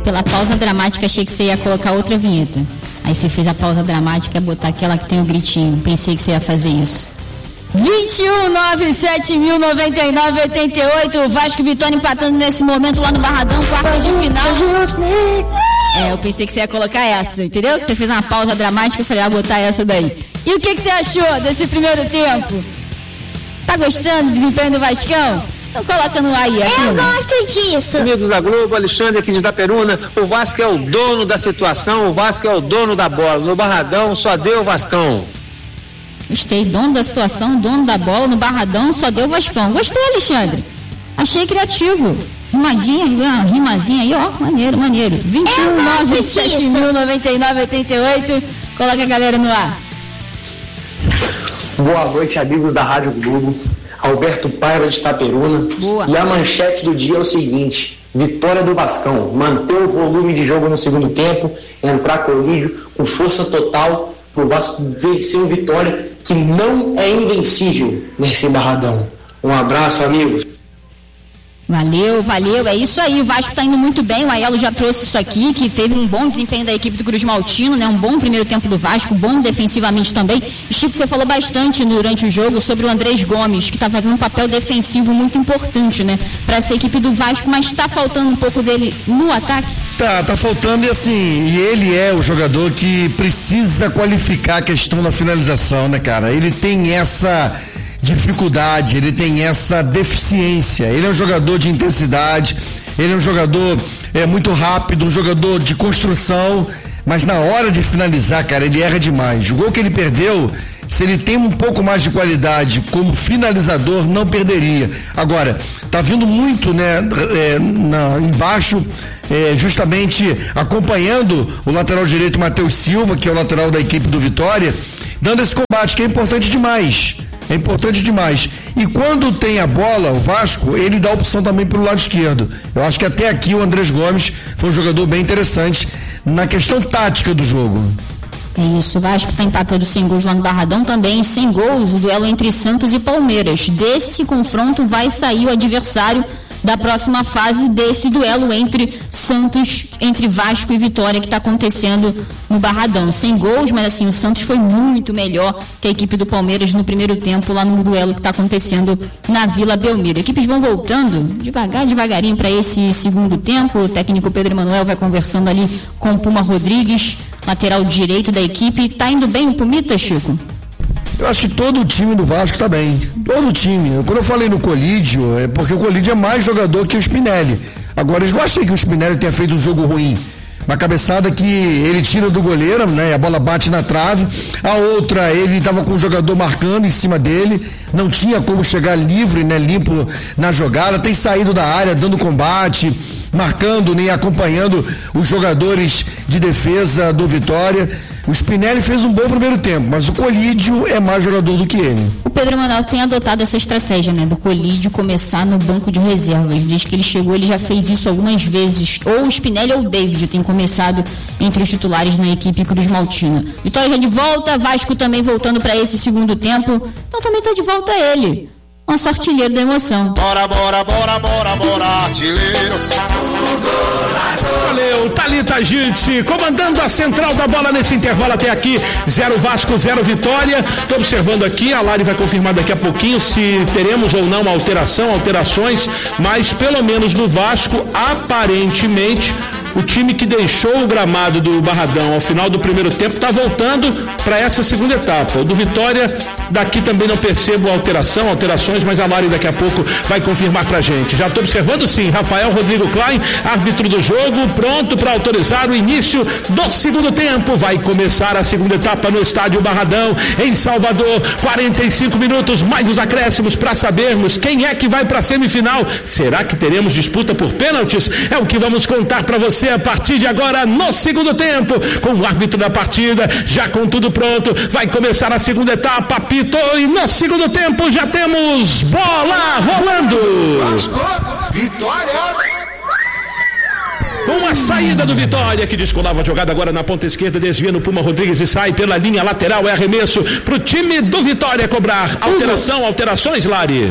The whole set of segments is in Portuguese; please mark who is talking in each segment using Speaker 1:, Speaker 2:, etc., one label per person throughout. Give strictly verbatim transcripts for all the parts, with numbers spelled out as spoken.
Speaker 1: pela pausa dramática, achei que você ia colocar outra vinheta. Aí você fez a pausa dramática e botar aquela que tem o gritinho. Pensei que você ia fazer isso. vinte e um, nove sete mil, noventa e nove, oitenta e oito. Vasco e Vitória empatando nesse momento lá no Barradão, quarto de final. É, eu pensei que você ia colocar essa, entendeu? Que você fez uma pausa dramática, eu falei, ah, botar essa daí. E o que, que você achou desse primeiro tempo? Tá gostando do desempenho do Vascão? Então coloca no ar aí, aqui.
Speaker 2: Eu gosto disso.
Speaker 3: Amigos da Globo, Alexandre aqui de Itaperuna, o Vasco é o dono da situação, o Vasco é o dono da bola. No Barradão só deu o Vascão.
Speaker 1: Gostei, dono da situação, dono da bola, no Barradão só deu o Vascão. Gostei, Alexandre. Achei criativo. Rimadinha, uma rimazinha aí, ó, maneiro, maneiro. vinte e um, nove sete mil, noventa e nove, oitenta e oito. Coloca a galera no ar.
Speaker 4: Boa noite, amigos da Rádio Globo. Alberto Paiva de Itaperuna.
Speaker 1: Boa.
Speaker 4: E a manchete do dia é o seguinte: vitória do Vascão, manter o volume de jogo no segundo tempo, entrar colídio com força total pro Vasco vencer o Vitória, que não é invencível nesse Barradão. Um abraço, amigos.
Speaker 1: Valeu, valeu, é isso aí, o Vasco tá indo muito bem, o Aiello já trouxe isso aqui, que teve um bom desempenho da equipe do Cruz Maltino, né, um bom primeiro tempo do Vasco, bom defensivamente também. Chico, você falou bastante durante o jogo sobre o Andrés Gomes, que tá fazendo um papel defensivo muito importante, né, pra essa equipe do Vasco, mas tá faltando um pouco dele no ataque?
Speaker 5: Tá, tá faltando e assim, e ele é o jogador que precisa qualificar a questão da finalização, né, cara, ele tem essa dificuldade, ele tem essa deficiência, ele é um jogador de intensidade, ele é um jogador é, muito rápido, um jogador de construção, mas na hora de finalizar, cara, ele erra demais. O gol que ele perdeu, se ele tem um pouco mais de qualidade como finalizador, não perderia. Agora, tá vindo muito, né, é, na, embaixo, é, justamente acompanhando o lateral direito Matheus Silva, que é o lateral da equipe do Vitória, dando esse combate, que é importante demais. É importante demais. E quando tem a bola, o Vasco, ele dá opção também pelo lado esquerdo. Eu acho que até aqui o Andrés Gomes foi um jogador bem interessante na questão tática do jogo.
Speaker 1: É isso, o Vasco está empatando sem gols lá no Barradão também, sem gols, o duelo entre Santos e Palmeiras. Desse confronto vai sair o adversário da próxima fase desse duelo entre Santos, entre Vasco e Vitória, que está acontecendo no Barradão. Sem gols, mas assim, o Santos foi muito melhor que a equipe do Palmeiras no primeiro tempo, lá no duelo que está acontecendo na Vila Belmiro. Equipes vão voltando devagar, devagarinho para esse segundo tempo. O técnico Pedro Emanuel vai conversando ali com o Puma Rodrigues, lateral direito da equipe. Tá indo bem o Pumita, Chico?
Speaker 5: Eu acho que todo o time do Vasco tá bem. Todo o time. Quando eu falei no Colídio, é porque o Colídio é mais jogador que o Spinelli. Agora, eu não achei que o Spinelli tenha feito um jogo ruim. Uma cabeçada que ele tira do goleiro, né? A bola bate na trave. A outra, ele estava com o jogador marcando em cima dele. Não tinha como chegar livre, né? Limpo na jogada. Tem saído da área, dando combate, marcando, né? Acompanhando os jogadores de defesa do Vitória. O Spinelli fez um bom primeiro tempo, mas o Colídio é mais jogador do que ele.
Speaker 1: O Pedro Emanuel tem adotado essa estratégia, né, do Colídio começar no banco de reservas. Desde que ele chegou, ele já fez isso algumas vezes. Ou o Spinelli ou o David tem começado entre os titulares na equipe Cruz Maltina. Vitória já de volta, Vasco também voltando para esse segundo tempo. Então também tá de volta ele, nosso artilheiro da emoção.
Speaker 6: Bora, bora, bora, bora, bora, artilheiro.
Speaker 7: Valeu, Thalita Gitte, comandando a central da bola nesse intervalo até aqui, zero Vasco, zero Vitória. Estou observando aqui, a Lari vai confirmar daqui a pouquinho se teremos ou não alteração, alterações, mas pelo menos no Vasco, aparentemente, o time que deixou o gramado do Barradão ao final do primeiro tempo está voltando para essa segunda etapa. O do Vitória, daqui também não percebo alteração, alterações, mas a Lari daqui a pouco vai confirmar pra gente. Já estou observando sim, Rafael Rodrigo Klein, árbitro do jogo, pronto para autorizar o início do segundo tempo. Vai começar a segunda etapa no estádio Barradão, em Salvador. quarenta e cinco minutos, mais os acréscimos para sabermos quem é que vai para a semifinal. Será que teremos disputa por pênaltis? É o que vamos contar para você a partir de agora no segundo tempo, com o árbitro da partida, já com tudo pronto. Vai começar a segunda etapa, apitou, e no segundo tempo já temos bola rolando.
Speaker 6: Vitória!
Speaker 7: Com a saída do Vitória, que descolava a jogada agora na ponta esquerda, desvia no Puma Rodrigues e sai pela linha lateral. É arremesso pro time do Vitória cobrar. Alteração, alterações, Lari?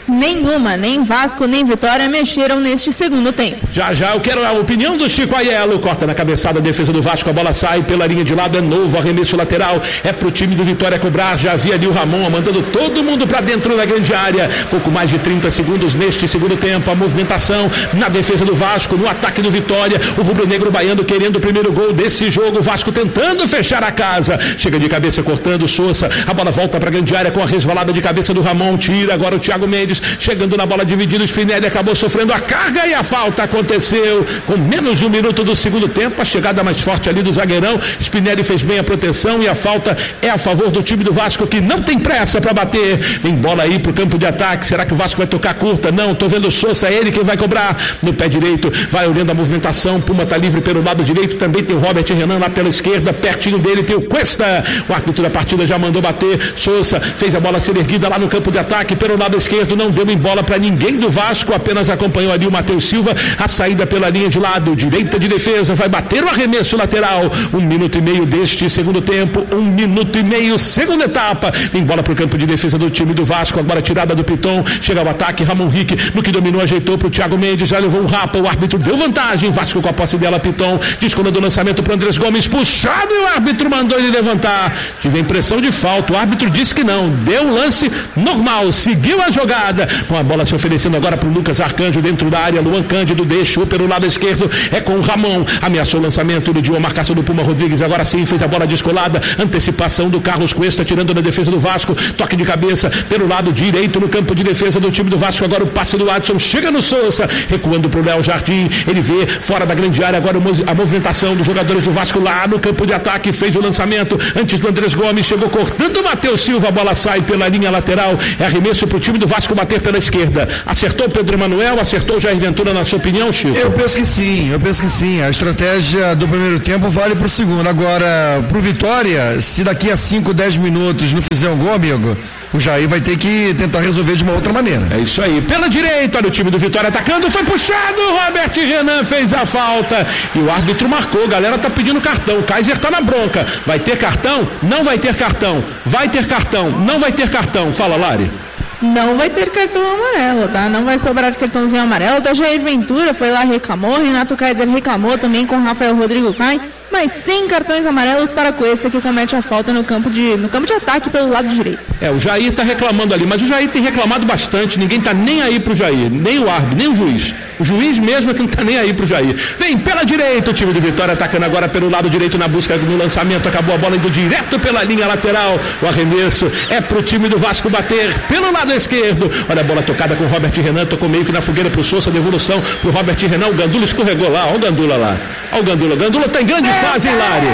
Speaker 2: Nenhuma, nem Vasco nem Vitória mexeram neste segundo tempo.
Speaker 7: Já já eu quero a opinião do Chico Aiello. Corta na cabeçada a defesa do Vasco, a bola sai pela linha de lado, é novo arremesso lateral, é pro time do Vitória cobrar. Já havia ali o Ramon mandando todo mundo para dentro da grande área. Pouco mais de trinta segundos neste segundo tempo. A movimentação na defesa do Vasco, no ataque do Vitória. O rubro-negro baiano querendo o primeiro gol desse jogo. O Vasco tentando fechar a casa. Chega de cabeça cortando Sousa. A bola volta para a grande área com a resvalada de cabeça do Ramon. Tira agora o Thiago Mendes. Chegando na bola dividida, o Spinelli acabou sofrendo a carga e a falta aconteceu com menos de um minuto do segundo tempo. A chegada mais forte ali do zagueirão. Spinelli fez bem a proteção e a falta é a favor do time do Vasco, que não tem pressa para bater. Vem bola aí pro campo de ataque. Será que o Vasco vai tocar curta? Não, tô vendo o Sousa, é ele quem vai cobrar no pé direito. Vai olhando a movimentação. Puma tá livre pelo lado direito. Também tem o Robert Renan lá pela esquerda. Pertinho dele tem o Cuesta. O árbitro da partida já mandou bater. Sousa fez a bola ser erguida lá no campo de ataque pelo lado esquerdo. Não deu em bola para ninguém do Vasco, apenas acompanhou ali o Matheus Silva, a saída pela linha de lado, direita de defesa, vai bater o arremesso lateral. Um minuto e meio deste segundo tempo, um minuto e meio, segunda etapa. Em bola para o campo de defesa do time do Vasco, agora tirada do Piton, chega ao ataque, Ramon Rick, no que dominou, ajeitou para o Thiago Mendes, já levou um rapa, o árbitro deu vantagem, Vasco com a posse dela, Piton, descolando o lançamento para Andrés Gomes, puxado e o árbitro mandou ele levantar. Tive a impressão de falta, o árbitro disse que não, deu um lance normal, seguiu a jogada. Com a bola se oferecendo agora para o Lucas Arcanjo dentro da área, Luan Cândido deixou pelo lado esquerdo, é com o Ramon, ameaçou o lançamento, iludiu a marcação do Puma Rodrigues, agora sim fez a bola descolada, antecipação do Carlos Cuesta, tirando na defesa do Vasco, toque de cabeça pelo lado direito no campo de defesa do time do Vasco, agora o passe do Adson, chega no Sousa, recuando para o Léo Jardim, ele vê fora da grande área, agora a movimentação dos jogadores do Vasco lá no campo de ataque, fez o lançamento, antes do Andrés Gomes, chegou cortando o Matheus Silva, a bola sai pela linha lateral, é arremesso para o time do Vasco bater pela esquerda. Acertou Pedro Emanuel, acertou Jair Ventura, na sua opinião, Chico?
Speaker 5: Eu penso que sim, eu penso que sim. A estratégia do primeiro tempo vale pro segundo. Agora, pro Vitória, se daqui a cinco, dez minutos não fizer um gol, amigo, o Jair vai ter que tentar resolver de uma outra maneira.
Speaker 7: É isso aí. Pela direita, olha o time do Vitória atacando, foi puxado, Robert Renan fez a falta e o árbitro marcou, a galera tá pedindo cartão, o Kaiser tá na bronca. Vai ter cartão? Não vai ter cartão. Vai ter cartão, não vai ter cartão. Fala, Lari.
Speaker 2: Não vai ter cartão amarelo, tá? Não vai sobrar de cartãozinho amarelo. Da Jair Ventura foi lá, reclamou. Renato Kaiser reclamou também com Rafael Rodrigo Caim. Mas sem cartões amarelos para Cuesta, que comete a falta no campo de, no campo de ataque pelo lado direito.
Speaker 7: É, o Jair tá reclamando ali, mas o Jair tem reclamado bastante, ninguém tá nem aí pro Jair, nem o árbitro, nem o juiz. O juiz mesmo é que não tá nem aí pro Jair. Vem pela direita, o time de Vitória atacando agora pelo lado direito na busca do lançamento, acabou a bola indo direto pela linha lateral. O arremesso é pro time do Vasco bater pelo lado esquerdo. Olha a bola tocada com o Robert Renan, tocou meio que na fogueira pro Sousa, devolução pro Robert Renan, o Gandula escorregou lá, olha o Gandula lá. Olha o Gandula, Gandula tá em grande fase, hein, Lari?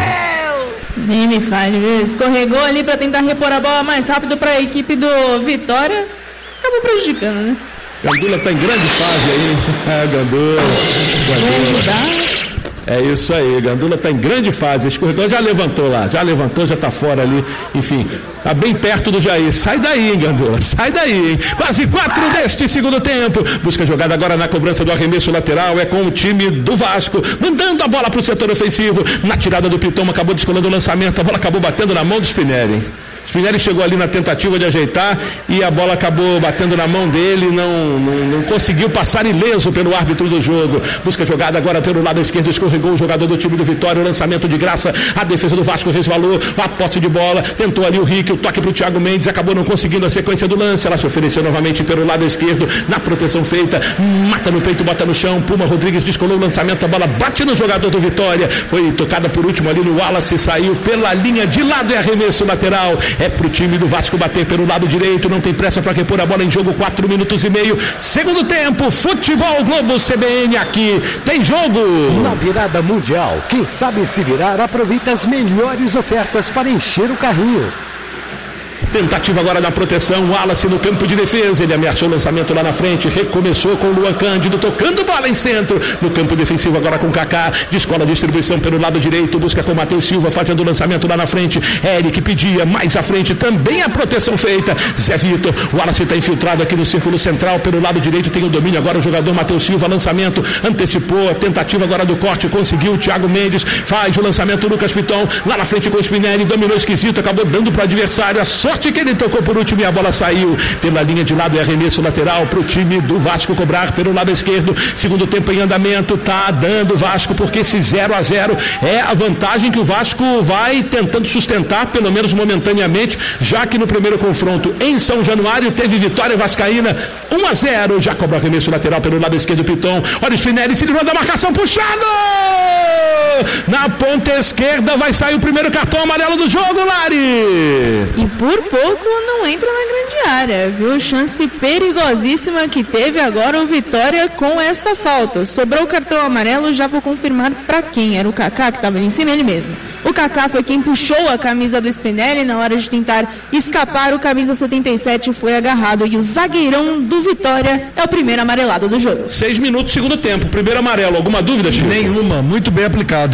Speaker 2: Nem me fale, viu? Escorregou ali para tentar repor a bola mais rápido para a equipe do Vitória. Acabou prejudicando, né?
Speaker 7: Gandula tá em grande fase aí. É, Gandula. Gandula. É isso aí, Gandula tá em grande fase. Escorregou, já levantou lá, já levantou, já tá fora ali. Enfim, tá bem perto do Jair. Sai daí, hein, Gandula, sai daí, hein? Quase quatro deste segundo tempo. Busca jogada agora na cobrança do arremesso lateral. É com o time do Vasco, mandando a bola pro setor ofensivo. Na tirada do Piton, acabou descolando o lançamento. A bola acabou batendo na mão do Spinelli, hein? Spinelli chegou ali na tentativa de ajeitar e a bola acabou batendo na mão dele, não, não, não conseguiu passar ileso pelo árbitro do jogo. Busca jogada agora pelo lado esquerdo, escorregou o jogador do time do Vitória, o lançamento de graça, a defesa do Vasco resvalou, a posse de bola, tentou ali o Rick, o toque pro Thiago Mendes, acabou não conseguindo a sequência do lance, ela se ofereceu novamente pelo lado esquerdo, na proteção feita, mata no peito, bota no chão, Puma Rodrigues descolou o lançamento, a bola bate no jogador do Vitória, foi tocada por último ali no Wallace, saiu pela linha de lado, é arremesso lateral. É pro time do Vasco bater pelo lado direito, não tem pressa para repor a bola em jogo, quatro minutos e meio, segundo tempo, Futebol Globo C B N aqui, tem jogo.
Speaker 8: Na virada mundial, quem sabe se virar, aproveita as melhores ofertas para encher o carrinho.
Speaker 7: Tentativa agora na proteção, Wallace no campo de defesa, ele ameaçou o lançamento lá na frente, recomeçou com o Luan Cândido, tocando bola em centro, no campo defensivo agora com o Kaká, descola a distribuição pelo lado direito, busca com o Matheus Silva, fazendo o lançamento lá na frente, Eric pedia, mais à frente, também a proteção feita, Zé Vitor, o Wallace está infiltrado aqui no círculo central, pelo lado direito tem o domínio agora o jogador Matheus Silva, lançamento, antecipou, a tentativa agora do corte, conseguiu o Thiago Mendes, faz o lançamento, Lucas Piton, lá na frente com o Spinelli, dominou esquisito, acabou dando para o adversário, a sorte forte que ele tocou por último e a bola saiu pela linha de lado e arremesso lateral para o time do Vasco cobrar pelo lado esquerdo. Segundo tempo em andamento, tá dando o Vasco, porque esse zero a zero é a vantagem que o Vasco vai tentando sustentar, pelo menos momentaneamente, já que no primeiro confronto em São Januário teve vitória vascaína um a zero. Já cobra arremesso lateral pelo lado esquerdo, Piton. Olha o Spinelli, se livrou da marcação, puxado! Na ponta esquerda vai sair o primeiro cartão amarelo do jogo, Lari!
Speaker 2: E por pouco não entra na grande área, viu? Chance perigosíssima que teve agora o Vitória com esta falta. Sobrou o cartão amarelo, já vou confirmar pra quem. Era o Kaká que estava ali em cima, ele mesmo. O Kaká foi quem puxou a camisa do Spinelli na hora de tentar escapar. O camisa setenta e sete foi agarrado e o zagueirão do Vitória é o primeiro amarelado do jogo.
Speaker 7: Seis minutos, segundo tempo. Primeiro amarelo. Alguma dúvida, Chico?
Speaker 5: Nenhuma. Muito bem aplicado.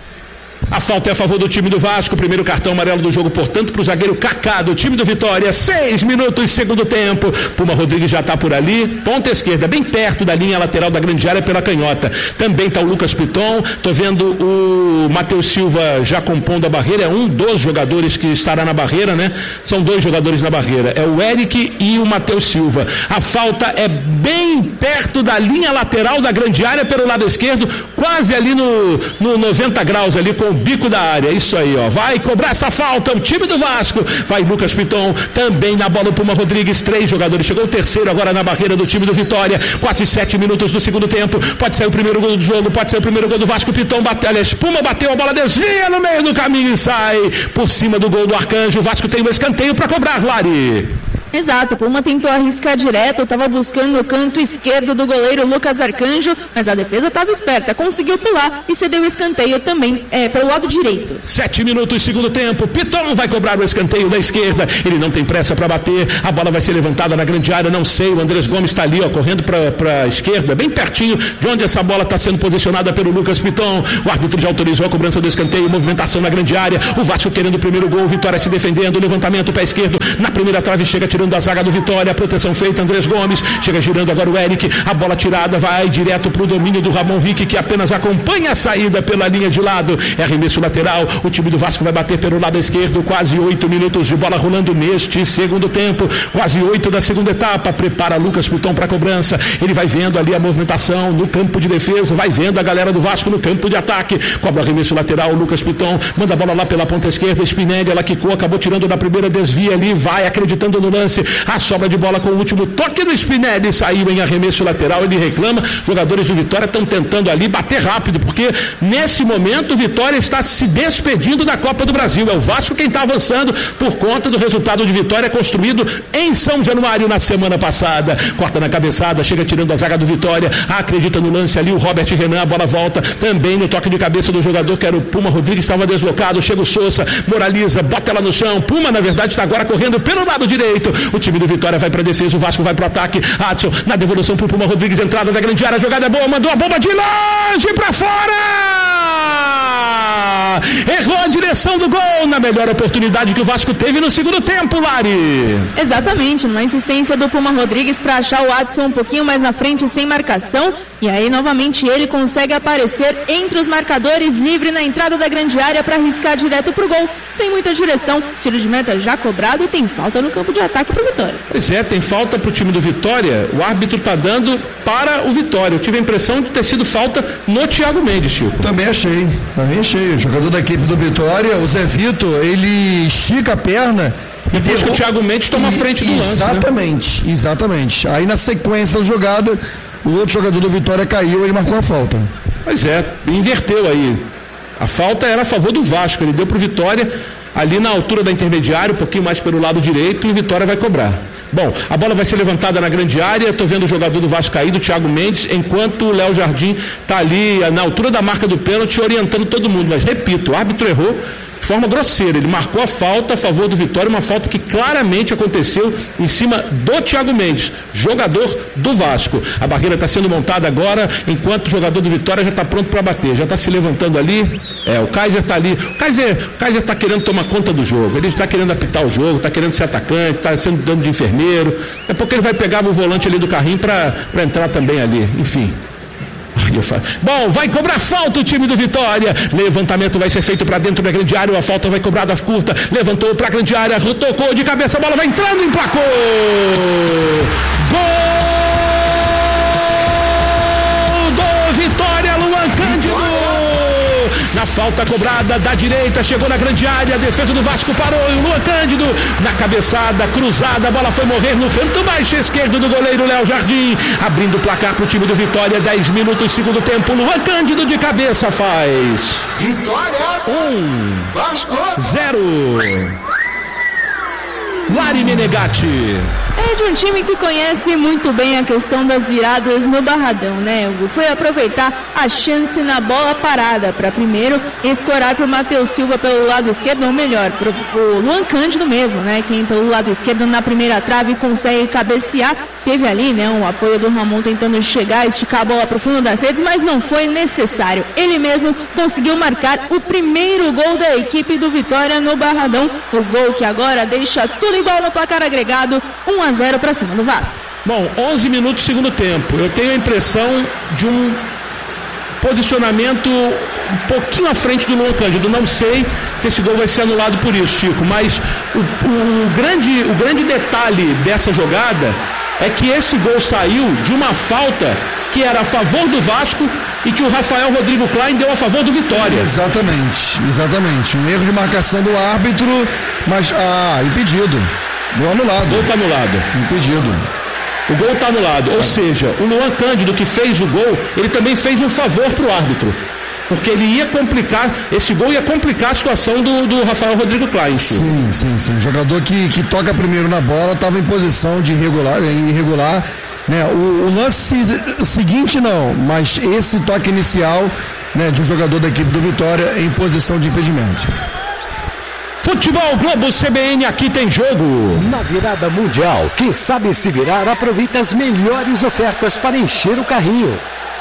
Speaker 7: A falta é a favor do time do Vasco, primeiro cartão amarelo do jogo, portanto, para o zagueiro Kaká do time do Vitória. Seis minutos, segundo tempo. Puma Rodrigues já está por ali, ponta esquerda, bem perto da linha lateral da grande área pela canhota. Também está o Lucas Piton. Tô vendo o Matheus Silva já compondo a barreira. É um dos jogadores que estará na barreira, né? São dois jogadores na barreira. É o Eric e o Matheus Silva. A falta é bem perto da linha lateral da grande área pelo lado esquerdo, quase ali no, no noventa graus ali com o bico da área. Isso aí, ó. Vai cobrar essa falta o time do Vasco. Vai Lucas Piton, também na bola o Puma Rodrigues. Três jogadores. Chegou o terceiro agora na barreira do time do Vitória. Quase sete minutos do segundo tempo. Pode ser o primeiro gol do jogo. Pode ser o primeiro gol do Vasco. Piton bateu. A espuma bateu. A bola desvia no meio do caminho e sai por cima do gol do Arcanjo. O Vasco tem um escanteio para cobrar, Lari.
Speaker 2: Exato, o Puma tentou arriscar direto, estava buscando o canto esquerdo do goleiro Lucas Arcanjo, mas a defesa estava esperta, conseguiu pular e cedeu o escanteio também é, pelo lado direito.
Speaker 7: Sete minutos, segundo tempo, Piton vai cobrar o escanteio da esquerda, ele não tem pressa para bater, a bola vai ser levantada na grande área, não sei, o Andrés Gomes está ali, ó, correndo para a esquerda, bem pertinho de onde essa bola está sendo posicionada pelo Lucas Piton. O árbitro já autorizou a cobrança do escanteio, movimentação na grande área, o Vasco querendo o primeiro gol, Vitória se defendendo, levantamento, pé esquerdo, na primeira trave, chega tirando da zaga do Vitória, a proteção feita, Andrés Gomes, chega girando agora o Eric, a bola tirada vai direto para o domínio do Ramon Rick, que apenas acompanha a saída pela linha de lado, é arremesso lateral, o time do Vasco vai bater pelo lado esquerdo, quase oito minutos de bola rolando neste segundo tempo, quase oito da segunda etapa, prepara Lucas Piton para a cobrança, ele vai vendo ali a movimentação no campo de defesa, vai vendo a galera do Vasco no campo de ataque, cobra o arremesso lateral, Lucas Piton, manda a bola lá pela ponta esquerda, Spinelli, ela quicou, acabou tirando na primeira, desvia ali, vai acreditando no lance, a sobra de bola com o último toque do Spinelli, saiu em arremesso lateral, ele reclama, jogadores do Vitória estão tentando ali bater rápido, porque nesse momento o Vitória está se despedindo da Copa do Brasil, é o Vasco quem está avançando por conta do resultado de vitória construído em São Januário na semana passada, corta na cabeçada, chega tirando a zaga do Vitória, acredita no lance ali, o Robert Renan, a bola volta, também no toque de cabeça do jogador que era o Puma Rodrigues, estava deslocado, chega o Sousa, moraliza, bota ela no chão, Puma na verdade está agora correndo pelo lado direito, o time do Vitória vai para defesa, o Vasco vai para o ataque, Adson na devolução pro Puma Rodrigues, entrada da grande área, jogada é boa, mandou a bomba de longe para fora, errou a direção do gol, na melhor oportunidade que o Vasco teve no segundo tempo, Lari.
Speaker 2: Exatamente, numa insistência do Puma Rodrigues para achar o Adson um pouquinho mais na frente, sem marcação, e aí novamente ele consegue aparecer entre os marcadores, livre na entrada da grande área para arriscar direto pro gol, sem muita direção, tiro de meta já cobrado e tem falta no campo de ataque pro Vitória.
Speaker 7: Pois é, tem falta pro time do Vitória, o árbitro tá dando para o Vitória, eu tive a impressão de ter sido falta no Thiago Mendes, Chico.
Speaker 5: Também achei, também achei, o jogador da equipe do Vitória, o Zé Vitor, ele estica a perna
Speaker 7: e depois que o Thiago Mendes toma a frente do lance.
Speaker 5: Exatamente, né? Exatamente. Aí na sequência da jogada, o outro jogador do Vitória caiu, ele marcou a falta.
Speaker 7: Pois é, inverteu aí. A falta era a favor do Vasco, ele deu pro Vitória ali na altura da intermediária, um pouquinho mais pelo lado direito, e o Vitória vai cobrar. Bom, a bola vai ser levantada na grande área, estou vendo o jogador do Vasco caído, o Thiago Mendes, enquanto o Léo Jardim está ali na altura da marca do pênalti, orientando todo mundo, mas repito, o árbitro errou de forma grosseira, ele marcou a falta a favor do Vitória, uma falta que claramente aconteceu em cima do Thiago Mendes, jogador do Vasco. A barreira está sendo montada agora, enquanto o jogador do Vitória já está pronto para bater, já está se levantando ali, é, o Kaiser está ali, o Kaiser o Kaiser está querendo tomar conta do jogo, ele está querendo apitar o jogo, está querendo ser atacante, está sendo dando de enfermeiro, daqui a pouco ele vai pegar o volante ali do carrinho para entrar também ali, enfim. Bom, vai cobrar falta o time do Vitória. Levantamento vai ser feito para dentro da grande área. A falta vai cobrada curta. Levantou para a grande área, tocou de cabeça, a bola vai entrando, emplacou. Gol do Vitória, Luan Cândido. Na falta cobrada da direita, chegou na grande área, a defesa do Vasco parou, e o Luan Cândido na cabeçada, cruzada, a bola foi morrer no canto baixo esquerdo do goleiro Léo Jardim, abrindo o placar para o time do Vitória. Dez minutos, segundo tempo, Luan Cândido de cabeça faz
Speaker 6: Vitória
Speaker 7: um,
Speaker 6: Vasco
Speaker 7: zero. Lari Menegatti.
Speaker 2: É de um time que conhece muito bem a questão das viradas no Barradão, né, Hugo? Foi aproveitar a chance na bola parada para primeiro escorar para o Matheus Silva pelo lado esquerdo, ou melhor, para o Luan Cândido mesmo, né? Quem pelo lado esquerdo na primeira trave consegue cabecear. Teve ali, né, um apoio do Ramon tentando chegar, esticar a bola para o fundo das redes, mas não foi necessário. Ele mesmo conseguiu marcar o primeiro gol da equipe do Vitória no Barradão. O gol que agora deixa tudo igual no placar agregado, um a zero para cima do Vasco.
Speaker 7: Bom, onze minutos segundo tempo. Eu tenho a impressão de um posicionamento um pouquinho à frente do Luan Cândido. Não sei se esse gol vai ser anulado por isso, Chico, mas o, o, grande, o grande detalhe dessa jogada é que esse gol saiu de uma falta que era a favor do Vasco e que o Rafael Rodrigo Klein deu a favor do Vitória.
Speaker 5: Exatamente, exatamente. Um erro de marcação do árbitro, mas, ah, impedido. Gol anulado.
Speaker 7: O gol está anulado.
Speaker 5: Impedido.
Speaker 7: O gol está anulado. Ou seja, o Luan Cândido, que fez o gol, ele também fez um favor para o árbitro. Porque ele ia complicar, esse gol ia complicar a situação do, do Rafael Rodrigo Klein.
Speaker 5: Sim, sim, sim. O jogador que, que toca primeiro na bola estava em posição de irregular, irregular, né? O, o lance seguinte não, mas esse toque inicial, né, de um jogador da equipe do Vitória em posição de impedimento.
Speaker 7: Futebol Globo C B N, aqui tem jogo.
Speaker 8: Na virada mundial, quem sabe se virar aproveita as melhores ofertas para encher o carrinho.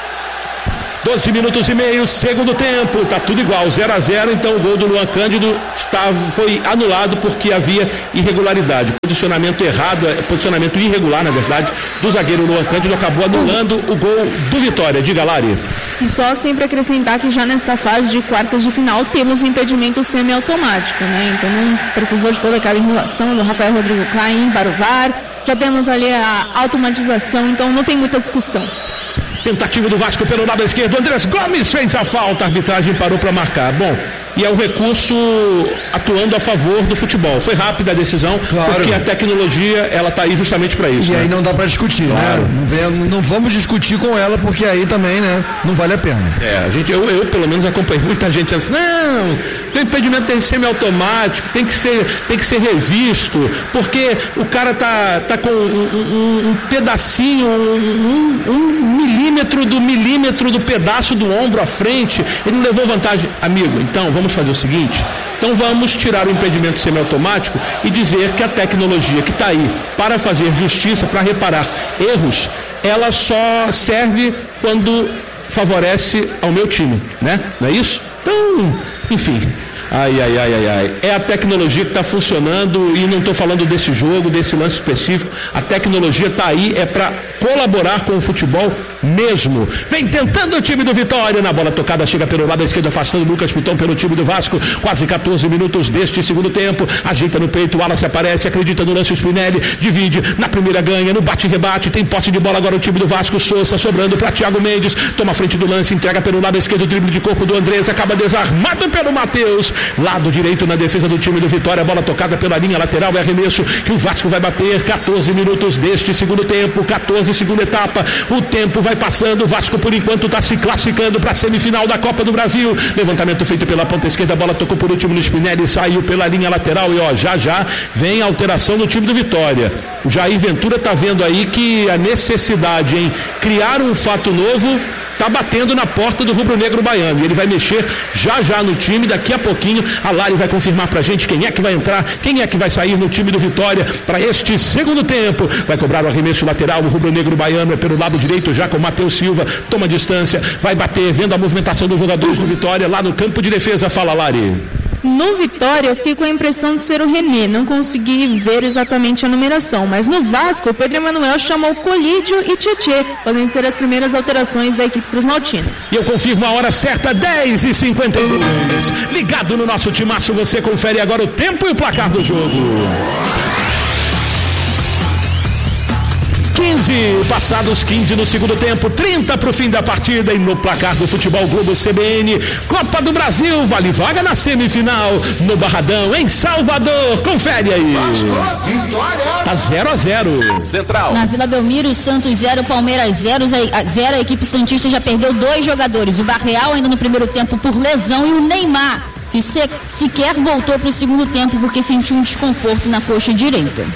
Speaker 7: doze minutos e meio, segundo tempo, tá tudo igual, zero a zero, então o gol do Luan Cândido estava, foi anulado porque havia irregularidade, posicionamento errado, posicionamento irregular, na verdade, do zagueiro Luan Cândido, acabou anulando o gol do Vitória. Diga, Lari.
Speaker 2: E só sempre acrescentar que já nesta fase de quartas de final temos um impedimento semiautomático, né? Então não precisou de toda aquela enrolação do Rafael Rodrigo Klein para o V A R, já temos ali a automatização, então não tem muita discussão.
Speaker 7: Tentativa do Vasco pelo lado esquerdo, Andrés Gomes fez a falta, a arbitragem parou para marcar. Bom, e é o recurso atuando a favor do futebol. Foi rápida a decisão, claro, porque a tecnologia, ela tá aí justamente para isso.
Speaker 5: E
Speaker 7: né?
Speaker 5: aí não dá para discutir, claro, né? Não, vem, não vamos discutir com ela, porque aí também, né, não vale a pena.
Speaker 7: É, a gente, eu, eu pelo menos acompanhei muita gente dizendo assim, não, o impedimento tem que ser semiautomático, tem que ser, tem que ser revisto, porque o cara tá, tá com um, um, um pedacinho, um, um, um milímetro do milímetro do pedaço do ombro à frente, ele não levou vantagem. Amigo, então vamos fazer o seguinte, então vamos tirar o impedimento semiautomático e dizer que a tecnologia que está aí para fazer justiça, para reparar erros, ela só serve quando favorece ao meu time, né? Não é isso? Então, enfim... Ai, ai, ai, ai, ai. É a tecnologia que está funcionando e não estou falando desse jogo, desse lance específico. A tecnologia está aí, é para colaborar com o futebol mesmo. Vem tentando o time do Vitória. Na bola tocada, chega pelo lado esquerdo, afastando Lucas Piton pelo time do Vasco. Quase quatorze minutos deste segundo tempo. Ajeita no peito, o Wallace aparece, acredita no lance, o Spinelli divide. Na primeira ganha, no bate-rebate. Tem posse de bola agora o time do Vasco. Sousa sobrando para Thiago Mendes. Toma a frente do lance, entrega pelo lado esquerdo, o drible de corpo do Andrés. Acaba desarmado pelo Matheus. Lado direito na defesa do time do Vitória, bola tocada pela linha lateral, é arremesso que o Vasco vai bater. Quatorze minutos deste segundo tempo, quatorze segunda etapa, o tempo vai passando, o Vasco por enquanto está se classificando para a semifinal da Copa do Brasil. Levantamento feito pela ponta esquerda, a bola tocou por último no Spinelli, saiu pela linha lateral e ó, já já vem a alteração do time do Vitória. O Jair Ventura está vendo aí que a necessidade em criar um fato novo está batendo na porta do rubro-negro baiano, e ele vai mexer já já no time. Daqui a pouquinho a Lari vai confirmar pra gente quem é que vai entrar, quem é que vai sair no time do Vitória para este segundo tempo. Vai cobrar o arremesso lateral, o rubro-negro baiano é pelo lado direito já com o Matheus Silva, toma distância, vai bater, vendo a movimentação dos jogadores do Vitória lá no campo de defesa. Fala, Lari.
Speaker 2: No Vitória, eu fiquei com a impressão de ser o René, não consegui ver exatamente a numeração, mas no Vasco, o Pedro Emanuel chamou Colídio e Tietê, podem ser as primeiras alterações da equipe cruzmaltina.
Speaker 7: E eu confirmo a hora certa, dez e cinquenta e dois. Ligado no nosso timaço, você confere agora o tempo e o placar do jogo. quinze, passados quinze no segundo tempo, trinta para o fim da partida e no placar do Futebol Globo C B N, Copa do Brasil, vale vaga na semifinal, no Barradão, em Salvador, confere aí. Tá zero a zero. Central.
Speaker 1: Na Vila Belmiro, Santos zero, Palmeiras zero, zero, a equipe santista já perdeu dois jogadores, o Barreal ainda no primeiro tempo por lesão e o Neymar, que se, sequer voltou para o segundo tempo porque sentiu um desconforto na coxa direita.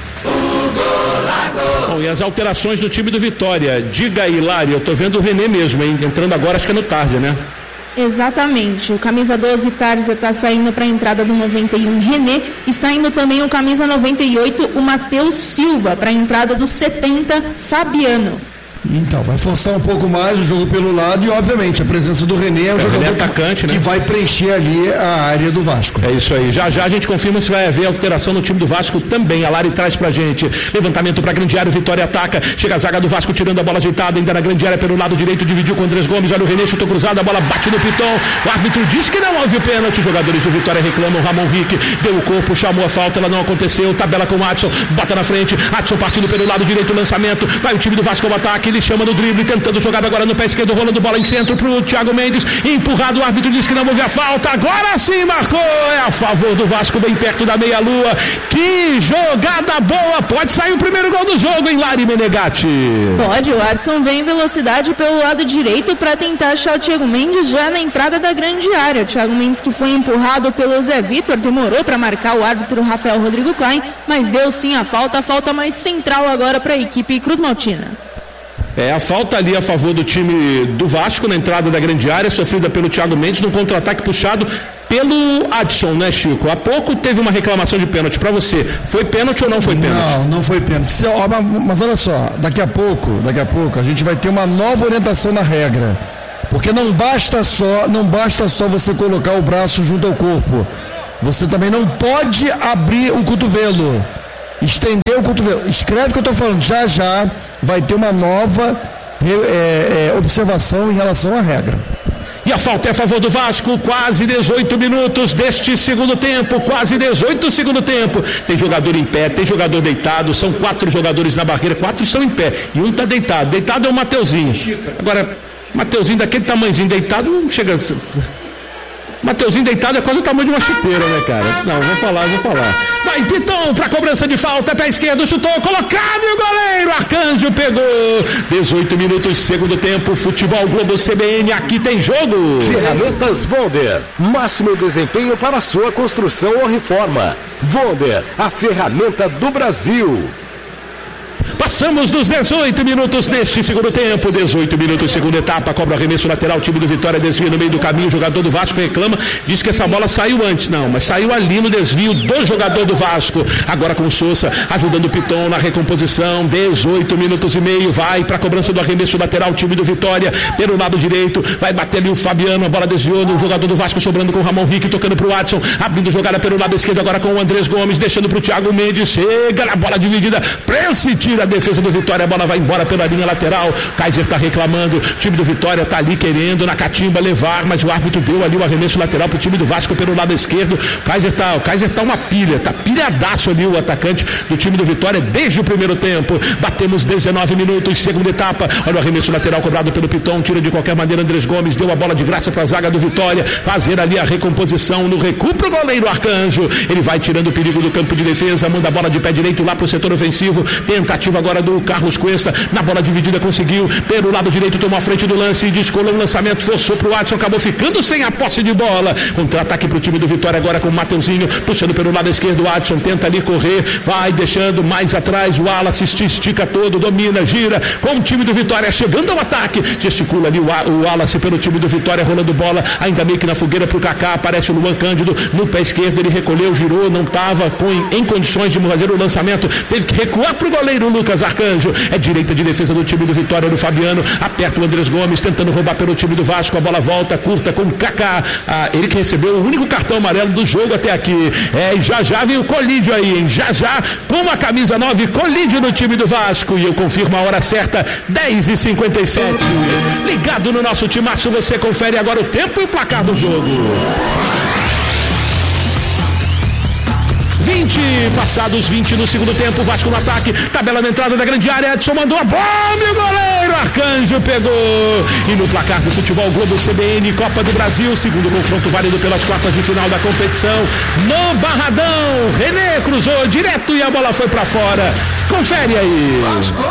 Speaker 7: Bom, e as alterações do time do Vitória? Diga aí, Lari, eu tô vendo o René mesmo, hein? Entrando agora, acho que é no Tarja, né?
Speaker 2: Exatamente, o camisa doze Tarja está saindo para a entrada do noventa e um René e saindo também o camisa noventa e oito, o Matheus Silva, para a entrada do setenta Fabiano.
Speaker 5: Então, vai forçar um pouco mais o jogo pelo lado e, obviamente, a presença do René é um é, jogador
Speaker 7: atacante,
Speaker 5: que,
Speaker 7: né?
Speaker 5: que vai preencher ali a área do Vasco.
Speaker 7: É isso aí. Já já a gente confirma se vai haver alteração no time do Vasco também. A Lari traz pra gente. Levantamento pra grande área, o Vitória ataca. Chega a zaga do Vasco tirando a bola ajeitada, ainda na grande área pelo lado direito, dividiu com o Andrés Gomes. Olha o René, chutou cruzado, a bola bate no Piton. O árbitro diz que não houve o pênalti. Os jogadores do Vitória reclamam. Ramon Rick deu o corpo, chamou a falta, ela não aconteceu. Tabela com o Adson, bota na frente. Adson partindo pelo lado direito, lançamento. Vai o time do Vasco ao ataque, ele chama no drible. Tentando jogar agora no pé esquerdo, rolando bola em centro pro Thiago Mendes, empurrado, o árbitro diz que não houve a falta, agora sim marcou, é a favor do Vasco, bem perto da meia-lua. Que jogada boa, pode sair o primeiro gol do jogo, hein, Lari Menegatti?
Speaker 2: Pode, o Adson vem em velocidade pelo lado direito para tentar achar o Thiago Mendes já na entrada da grande área. O Thiago Mendes, que foi empurrado pelo Zé Vitor, demorou para marcar o árbitro Rafael Rodrigo Klein, mas deu sim a falta, a falta mais central agora para a equipe cruzmaltina.
Speaker 7: É, a falta ali a favor do time do Vasco na entrada da grande área, sofrida pelo Thiago Mendes, num contra-ataque puxado pelo Adson, né, Chico? Há pouco teve uma reclamação de pênalti pra você. Foi pênalti ou não foi pênalti?
Speaker 5: Não, não foi pênalti. Mas olha só, daqui a pouco, daqui a pouco, a gente vai ter uma nova orientação na regra. Porque não basta só, não basta só você colocar o braço junto ao corpo. Você também não pode abrir o cotovelo. Estender o cotovelo. Escreve o que eu estou falando. Já já vai ter uma nova é, é, observação em relação à regra.
Speaker 7: E a falta é a favor do Vasco, quase dezoito minutos deste segundo tempo, quase dezoito segundo tempo. Tem jogador em pé, tem jogador deitado, são quatro jogadores na barreira, quatro estão em pé e um está deitado. Deitado é o Mateuzinho. Agora, Mateuzinho daquele tamanhozinho deitado não chega. Mateuzinho deitado é quase o tamanho de uma chuteira, né, cara? Não, vou falar, vou falar. Vai Piton pra cobrança de falta, pé esquerdo, chutou, colocado e o goleiro Arcanjo pegou. dezoito minutos, segundo tempo, Futebol Globo C B N, aqui tem jogo.
Speaker 8: Ferramentas Volder, máximo desempenho para a sua construção ou reforma. Volder, a ferramenta do Brasil.
Speaker 7: Passamos dos dezoito minutos neste segundo tempo, dezoito minutos, segunda etapa, cobra o arremesso lateral, time do Vitória desvia no meio do caminho, o jogador do Vasco reclama, diz que essa bola saiu antes, não, mas saiu ali no desvio do jogador do Vasco, agora com o Sousa, ajudando o Piton na recomposição, dezoito minutos e meio, vai para a cobrança do arremesso lateral, time do Vitória, pelo lado direito, vai bater ali o Fabiano, a bola desviou no jogador do Vasco, sobrando com o Ramon Rick, tocando pro Adson, abrindo jogada pelo lado esquerdo, agora com o Andrés Gomes, deixando pro Thiago Mendes, chega na bola dividida, pressa e tira a defesa do Vitória, a bola vai embora pela linha lateral, Kaiser tá reclamando, o time do Vitória tá ali querendo na catimba levar, mas o árbitro deu ali o arremesso lateral pro time do Vasco pelo lado esquerdo, o Kaiser tá, o Kaiser tá uma pilha, tá pilhadaço ali o atacante do time do Vitória desde o primeiro tempo, batemos dezenove minutos, segunda etapa, olha o arremesso lateral cobrado pelo Piton, tira de qualquer maneira Andrés Gomes, deu a bola de graça pra zaga do Vitória, fazer ali a recomposição no recuo pro goleiro Arcanjo, ele vai tirando o perigo do campo de defesa, manda a bola de pé direito lá pro setor ofensivo, tentativa agora do Carlos Cuesta, na bola dividida conseguiu, pelo lado direito tomou a frente do lance, descolou o lançamento, forçou pro Adson, acabou ficando sem a posse de bola, contra-ataque pro time do Vitória agora com o Mateuzinho, puxando pelo lado esquerdo, o Adson tenta ali correr, vai deixando mais atrás, o Wallace estica todo, domina, gira, com o time do Vitória chegando ao ataque, gesticula ali o, o Wallace pelo time do Vitória, rolando bola, ainda meio que na fogueira pro Kaká, aparece o Luan Cândido, no pé esquerdo ele recolheu, girou, não estava com, em condições de fazer o lançamento, teve que recuar pro goleiro Lucas Palmeiras, Arcanjo. É direita de defesa do time do Vitória, do Fabiano. Aperta o Andrés Gomes, tentando roubar pelo time do Vasco. A bola volta, curta com o Kaká. Ah, ele que recebeu o único cartão amarelo do jogo até aqui. É, já já vem o Colídio aí, hein? Já já, com a camisa nove, Colídio no time do Vasco. E eu confirmo a hora certa, dez e cinquenta e sete. Ligado no nosso timaço, você confere agora o tempo e o placar do jogo. vinte, passados vinte no segundo tempo, Vasco no ataque, tabela na entrada da grande área, Edson mandou a bomba e o goleiro Arcanjo pegou. E no placar do Futebol Globo C B N, Copa do Brasil, segundo confronto válido pelas quartas de final da competição, no Barradão, René cruzou direto e a bola foi pra fora. Confere aí.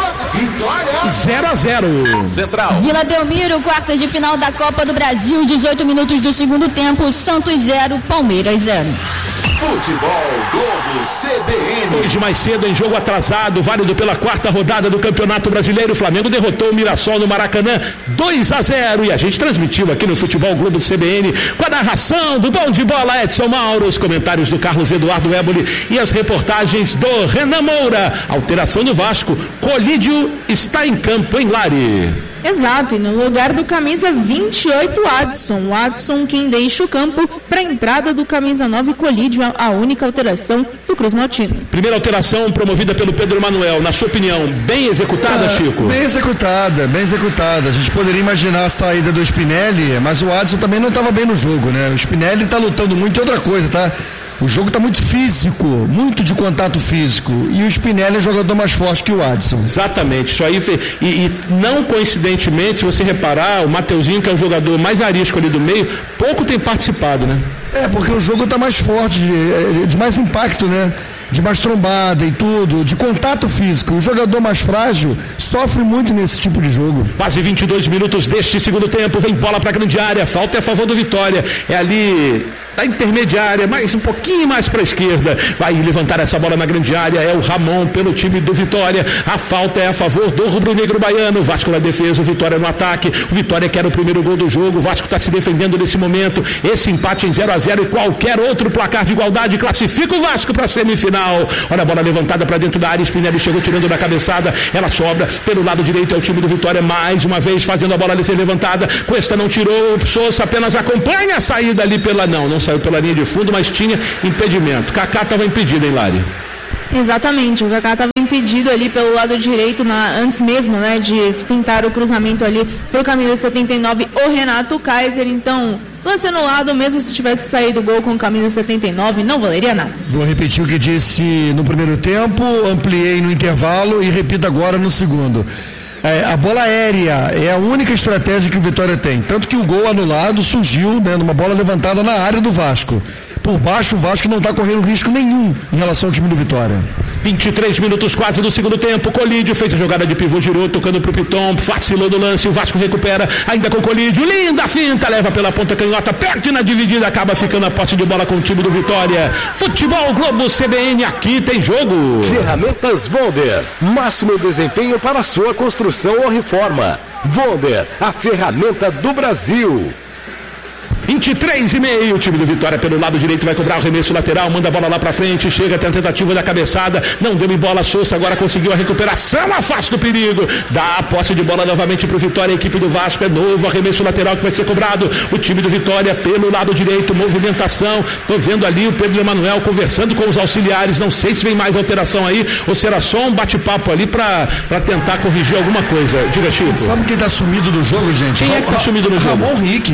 Speaker 6: Vitória.
Speaker 7: zero a zero.
Speaker 8: Central.
Speaker 1: Vila Belmiro, quartas de final da Copa do Brasil, dezoito minutos do segundo tempo, Santos zero, Palmeiras zero.
Speaker 6: Futebol Globo C B N.
Speaker 7: Hoje mais cedo, em jogo atrasado, válido pela quarta rodada do Campeonato Brasileiro, o Flamengo derrotou o Mirassol no Maracanã dois a zero, e a gente transmitiu aqui no Futebol Globo C B N com a narração do bom de bola Edson Mauro, os comentários do Carlos Eduardo Éboli e as reportagens do Renan Moura. Alteração do Vasco, Colídio está em campo em Lari.
Speaker 2: Exato, e no lugar do camisa vinte e oito, Adson. O Adson quem deixa o campo para a entrada do camisa nove, Colídio, a única alteração do Cruz Maltino.
Speaker 7: Primeira alteração promovida pelo Pedro Manuel, na sua opinião, bem executada,
Speaker 5: Ah,
Speaker 7: Chico?
Speaker 5: Bem executada, bem executada. A gente poderia imaginar a saída do Spinelli, mas o Adson também não estava bem no jogo, né? O Spinelli está lutando muito, e outra coisa, tá? O jogo está muito físico, muito de contato físico. E o Spinelli é jogador mais forte que o Adson.
Speaker 7: Exatamente, isso aí. Fe... E, e não coincidentemente, se você reparar, o Mateuzinho, que é o jogador mais arisco ali do meio, pouco tem participado, né?
Speaker 5: É, porque o jogo está mais forte, de, de mais impacto, né? De mais trombada e tudo, de contato físico. O jogador mais frágil sofre muito nesse tipo de jogo.
Speaker 7: Quase vinte e dois minutos deste segundo tempo, vem bola para a grande área, falta é a favor do Vitória. É ali da intermediária, mas um pouquinho mais para a esquerda. Vai levantar essa bola na grande área, é o Ramon pelo time do Vitória. A falta é a favor do rubro-negro baiano. O Vasco na defesa, o Vitória no ataque. O Vitória quer o primeiro gol do jogo. O Vasco está se defendendo nesse momento. Esse empate em zero a zero e qualquer outro placar de igualdade classifica o Vasco para a semifinal. Olha a bola levantada para dentro da área, Spinelli chegou tirando da cabeçada, ela sobra pelo lado direito, é o time do Vitória mais uma vez fazendo a bola ali ser levantada. Cuesta não tirou, Sousa apenas acompanha a saída ali pela, não, não saiu pela linha de fundo, mas tinha impedimento. Kaká estava impedido, hein, Lari?
Speaker 2: Exatamente, o Kaká estava impedido ali pelo lado direito, na, antes mesmo, né, de tentar o cruzamento ali pro camisa setenta e nove, o Renato Kaiser. Então, lance anulado, mesmo se tivesse saído o gol com camisa setenta e nove, não valeria nada.
Speaker 5: Vou repetir o que disse no primeiro tempo, ampliei no intervalo e repito agora no segundo. É, a bola aérea é a única estratégia que o Vitória tem, tanto que o gol anulado surgiu, né, numa bola levantada na área do Vasco. Por baixo, o Vasco não está correndo risco nenhum em relação ao time do Vitória.
Speaker 7: vinte e três minutos quase do segundo tempo. Colídio fez a jogada de pivô, girou, tocando pro Piton, vacilou no lance. O Vasco recupera, ainda com Colídio. Linda finta, leva pela ponta canhota, perto e na dividida, acaba ficando a posse de bola com o time do Vitória. Futebol Globo C B N, aqui tem jogo.
Speaker 8: Ferramentas Volder, máximo desempenho para sua construção ou reforma. Volder, a ferramenta do Brasil.
Speaker 7: vinte e três e meio, o time do Vitória pelo lado direito vai cobrar o arremesso lateral, manda a bola lá pra frente, chega, tem a tentativa da cabeçada, não deu em bola, Sousa agora conseguiu a recuperação, afasta o perigo, dá a posse de bola novamente pro Vitória, a equipe do Vasco, é novo arremesso lateral que vai ser cobrado, o time do Vitória pelo lado direito, movimentação, tô vendo ali o Pedro Emanuel conversando com os auxiliares, não sei se vem mais alteração aí, ou será só um bate-papo ali pra, pra tentar corrigir alguma coisa. Diga, Chico.
Speaker 5: Sabe quem tá sumido do jogo, gente?
Speaker 7: Quem é que tá sumido no jogo?
Speaker 5: Ramon Rick.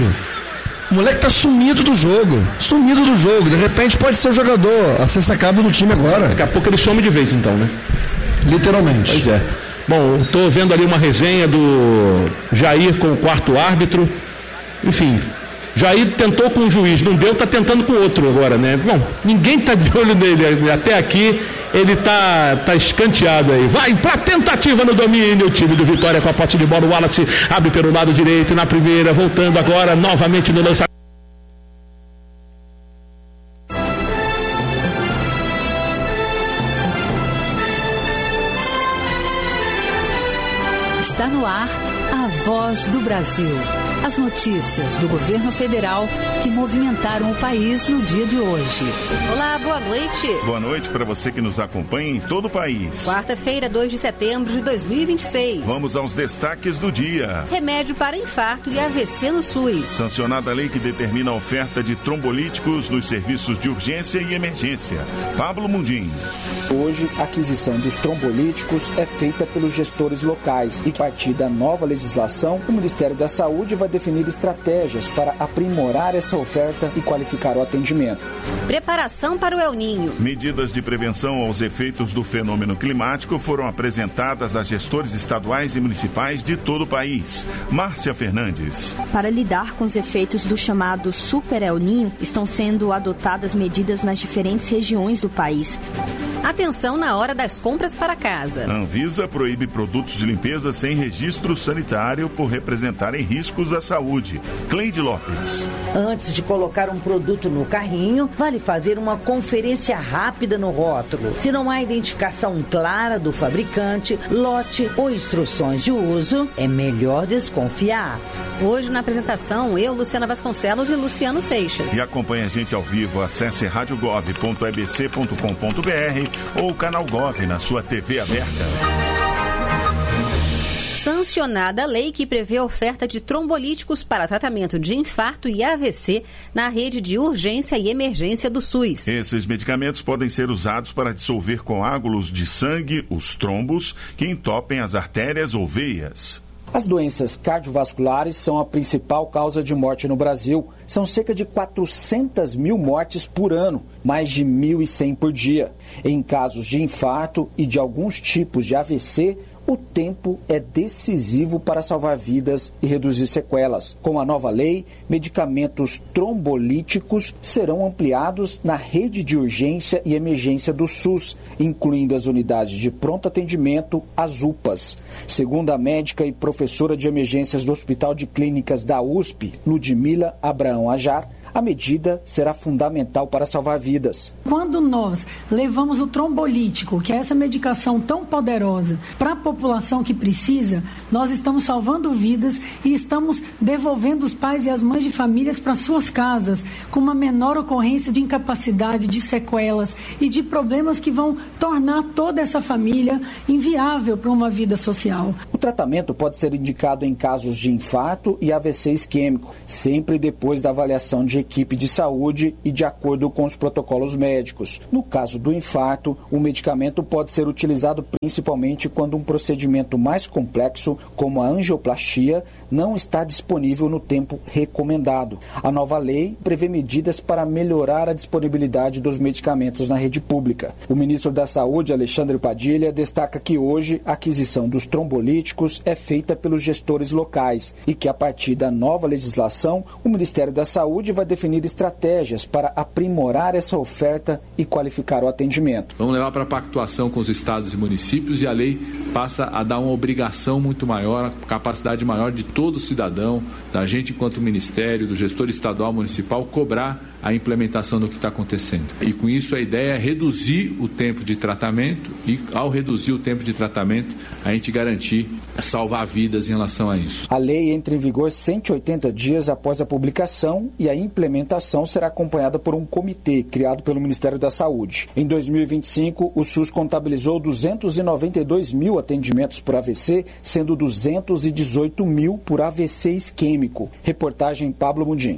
Speaker 5: O moleque tá sumido do jogo. Sumido do jogo. De repente pode ser o jogador a ser sacado do time agora.
Speaker 7: Daqui a pouco ele some de vez, então, né?
Speaker 5: Literalmente.
Speaker 7: Pois é. Bom, estou vendo ali uma resenha do Jair com o quarto árbitro. Enfim, Jair tentou com um juiz, não deu, tá tentando com outro agora, né? Bom, ninguém tá de olho nele. Até aqui ele tá, tá escanteado aí. Vai pra tentativa no domínio. O time do Vitória com a posse de bola. O Wallace abre pelo lado direito na primeira, voltando agora novamente no lançamento.
Speaker 9: Está no ar a Voz do Brasil. As notícias do governo federal que movimentaram o país no dia de hoje.
Speaker 10: Olá, boa noite.
Speaker 11: Boa noite para você que nos acompanha em todo o país.
Speaker 10: Quarta-feira, dois de setembro de dois mil e vinte e seis.
Speaker 11: Vamos aos destaques do dia.
Speaker 10: Remédio para infarto e A V C no SUS.
Speaker 11: Sancionada a lei que determina a oferta de trombolíticos nos serviços de urgência e emergência. Pablo Mundim.
Speaker 12: Hoje, a aquisição dos trombolíticos é feita pelos gestores locais e, a partir da nova legislação, o Ministério da Saúde vai definir estratégias para aprimorar essa oferta e qualificar o atendimento.
Speaker 10: Preparação para o El Ninho.
Speaker 11: Medidas de prevenção aos efeitos do fenômeno climático foram apresentadas a gestores estaduais e municipais de todo o país. Márcia Fernandes.
Speaker 13: Para lidar com os efeitos do chamado Super El Ninho, estão sendo adotadas medidas nas diferentes regiões do país.
Speaker 10: Atenção na hora das compras para casa.
Speaker 11: A Anvisa proíbe produtos de limpeza sem registro sanitário por representarem riscos à saúde. Cleide Lopes.
Speaker 14: Antes de colocar um produto no carrinho, vale fazer uma conferência rápida no rótulo. Se não há identificação clara do fabricante, lote ou instruções de uso, é melhor desconfiar.
Speaker 10: Hoje na apresentação, eu, Luciana Vasconcelos e Luciano Seixas.
Speaker 11: E acompanhe a gente ao vivo, acesse rádio gov ponto e b c ponto com ponto b r ou o canal Gov na sua T V aberta.
Speaker 10: Sancionada a lei que prevê a oferta de trombolíticos para tratamento de infarto e A V C na rede de urgência e emergência do SUS.
Speaker 11: Esses medicamentos podem ser usados para dissolver coágulos de sangue, os trombos, que entopem as artérias ou veias.
Speaker 12: As doenças cardiovasculares são a principal causa de morte no Brasil. São cerca de quatrocentas mil mortes por ano, mais de mil e cem por dia. Em casos de infarto e de alguns tipos de A V C, o tempo é decisivo para salvar vidas e reduzir sequelas. Com a nova lei, medicamentos trombolíticos serão ampliados na rede de urgência e emergência do SUS, incluindo as unidades de pronto atendimento, as U P As. Segundo a médica e professora de emergências do Hospital de Clínicas da U S P, Ludmila Abraão Ajar, a medida será fundamental para salvar vidas.
Speaker 15: Quando nós levamos o trombolítico, que é essa medicação tão poderosa, para a população que precisa, nós estamos salvando vidas e estamos devolvendo os pais e as mães de famílias para suas casas, com uma menor ocorrência de incapacidade, de sequelas e de problemas que vão tornar toda essa família inviável para uma vida social.
Speaker 12: O tratamento pode ser indicado em casos de infarto e A V C isquêmico, sempre depois da avaliação de equipe de saúde e de acordo com os protocolos médicos. No caso do infarto, o medicamento pode ser utilizado principalmente quando um procedimento mais complexo, como a angioplastia, não está disponível no tempo recomendado. A nova lei prevê medidas para melhorar a disponibilidade dos medicamentos na rede pública. O ministro da Saúde, Alexandre Padilha, destaca que hoje a aquisição dos trombolíticos é feita pelos gestores locais e que, a partir da nova legislação, o Ministério da Saúde vai definir estratégias para aprimorar essa oferta e qualificar o atendimento.
Speaker 16: Vamos levar para a pactuação com os estados e municípios e a lei passa a dar uma obrigação muito maior, capacidade maior de todo cidadão, da gente enquanto ministério, do gestor estadual, municipal, cobrar a implementação do que está acontecendo. E com isso a ideia é reduzir o tempo de tratamento e, ao reduzir o tempo de tratamento, a gente garantir salvar vidas em relação a isso.
Speaker 12: A lei entra em vigor cento e oitenta dias após a publicação e a implementação será acompanhada por um comitê criado pelo Ministério da Saúde. Em dois mil e vinte e cinco, o SUS contabilizou duzentos e noventa e dois mil atendimentos por A V C, sendo duzentos e dezoito mil por A V C isquêmico. Reportagem Pablo Mundim.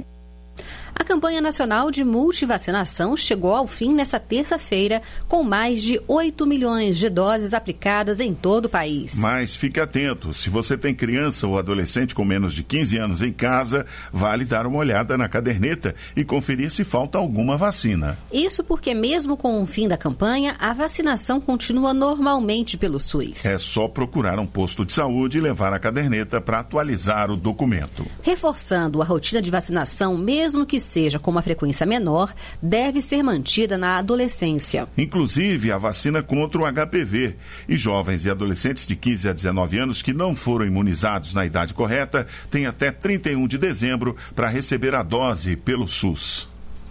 Speaker 10: A campanha nacional de multivacinação chegou ao fim nesta terça-feira, com mais de oito milhões de doses aplicadas em todo o país.
Speaker 11: Mas fique atento, se você tem criança ou adolescente com menos de quinze anos em casa, vale dar uma olhada na caderneta e conferir se falta alguma vacina.
Speaker 10: Isso porque mesmo com o fim da campanha, a vacinação continua normalmente pelo SUS.
Speaker 11: É só procurar um posto de saúde e levar a caderneta para atualizar o documento.
Speaker 10: Reforçando a rotina de vacinação, mesmo que seja com uma frequência menor, deve ser mantida na adolescência.
Speaker 11: Inclusive a vacina contra o H P V. E jovens e adolescentes de quinze a dezenove anos que não foram imunizados na idade correta têm até trinta e um de dezembro para receber a dose pelo SUS.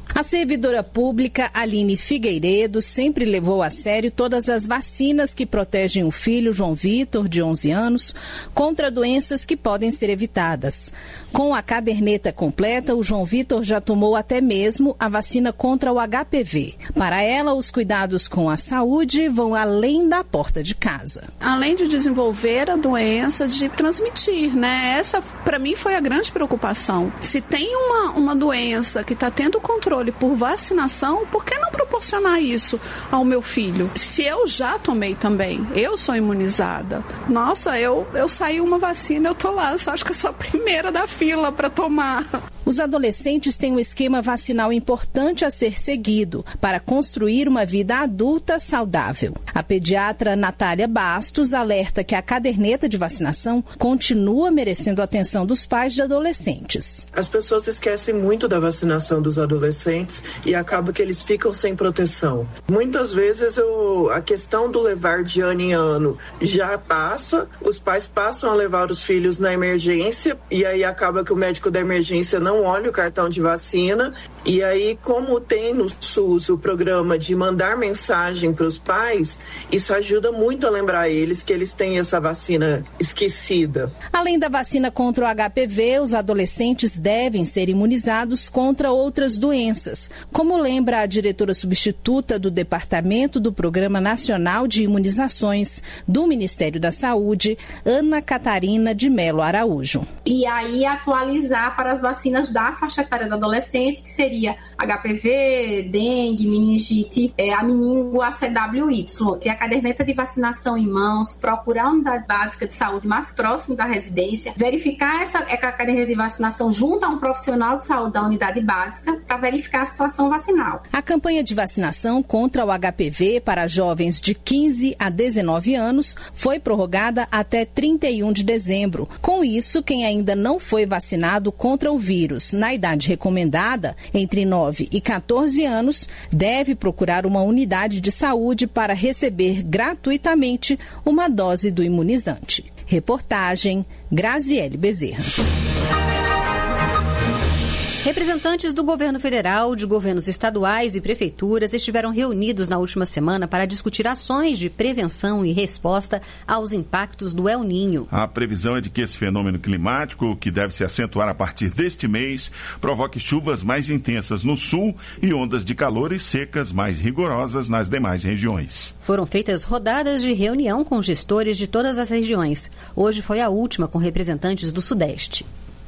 Speaker 17: A servidora pública Aline Figueiredo sempre levou a sério todas as vacinas que protegem o filho João Vitor, de onze anos, contra doenças que podem ser evitadas. Com a caderneta completa, o João Vitor já tomou até mesmo a vacina contra o H P V. Para ela, os cuidados com a saúde vão além da porta de casa.
Speaker 18: Além de desenvolver a doença, de transmitir, né? Essa, para mim, foi a grande preocupação. Se tem uma, uma doença que está tendo controle por vacinação, por que não proporcionar isso ao meu filho? Se eu já tomei também, eu sou imunizada. Nossa, eu, eu saí uma vacina, eu tô lá, eu só acho que eu sou a primeira da fila para tomar.
Speaker 17: Os adolescentes têm um esquema vacinal importante a ser seguido para construir uma vida adulta saudável. A pediatra Natália Bastos alerta que a caderneta de vacinação continua merecendo a atenção dos pais de adolescentes.
Speaker 19: As pessoas esquecem muito da vacinação dos adolescentes e acaba que eles ficam sem proteção. Muitas vezes eu, a questão do levar de ano em ano já passa, os pais passam a levar os filhos na emergência e aí acaba que o médico da emergência não olha o cartão de vacina e aí, como tem no SUS o programa de mandar mensagem para os pais, isso ajuda muito a lembrar eles que eles têm essa vacina esquecida.
Speaker 17: Além da vacina contra o H P V, os adolescentes devem ser imunizados contra outras doenças, como lembra a diretora substituta do Departamento do Programa Nacional de Imunizações do Ministério da Saúde, Ana Catarina de Melo Araújo.
Speaker 20: E aí atualizar para as vacinas da faixa etária do adolescente, que seria H P V, dengue, meningite, é, a meningo A C W Y. Ter a caderneta de vacinação em mãos, procurar a unidade básica de saúde mais próxima da residência, verificar essa a caderneta de vacinação junto a um profissional de saúde da unidade básica para verificar a situação vacinal.
Speaker 17: A campanha de vacinação contra o H P V para jovens de quinze a dezenove anos foi prorrogada até trinta e um de dezembro. Com isso, quem ainda não foi vacinado contra o vírus na idade recomendada, entre nove e quatorze anos, deve procurar uma unidade de saúde para receber gratuitamente uma dose do imunizante. Reportagem Graziele Bezerra.
Speaker 10: Representantes do governo federal, de governos estaduais e prefeituras estiveram reunidos na última semana para discutir ações de prevenção e resposta aos impactos do El Niño.
Speaker 11: A previsão é de que esse fenômeno climático, que deve se acentuar a partir deste mês, provoque chuvas mais intensas no sul e ondas de calor e secas mais rigorosas nas demais regiões.
Speaker 10: Foram feitas rodadas de reunião com gestores de todas as regiões. Hoje foi a última com representantes do Sudeste.